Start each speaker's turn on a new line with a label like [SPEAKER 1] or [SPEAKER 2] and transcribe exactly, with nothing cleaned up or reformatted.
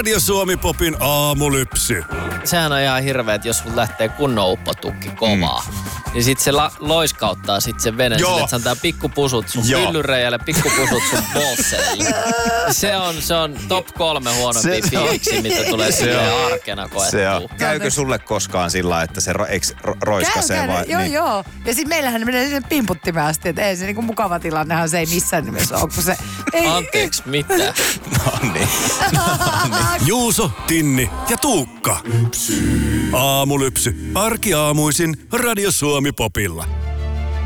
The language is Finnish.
[SPEAKER 1] Radio Suomi Popin aamulypsy.
[SPEAKER 2] Sehän on ihan hirveä, että jos sun lähtee kunnon uppotukki kovaa, mm. niin sit se la- loiskauttaa sit sen veneen sille, että se antaa pikkupusut sun pyllyreijälle, pikkupusut sun bolseille. Se on, se on top kolme huonompia fiiliksi, mitä tulee silleen arkena koettua.
[SPEAKER 3] Käykö sulle koskaan sillä, että se ro- eikö ro- roiskasee
[SPEAKER 4] käy,
[SPEAKER 3] vai?
[SPEAKER 4] Joo,
[SPEAKER 3] niin.
[SPEAKER 4] joo. Ja sit meillähän ne menee sen pimputtimeen asti, että ei se niinku mukava tilannehan se ei missään nimessä ole, kun se... Ei.
[SPEAKER 2] Anteeksi, mitä?
[SPEAKER 3] No niin.
[SPEAKER 1] Juuso, Tinni ja Tuukka. Aamulypsy. Arkiaamuisin Radio Suomi Popilla.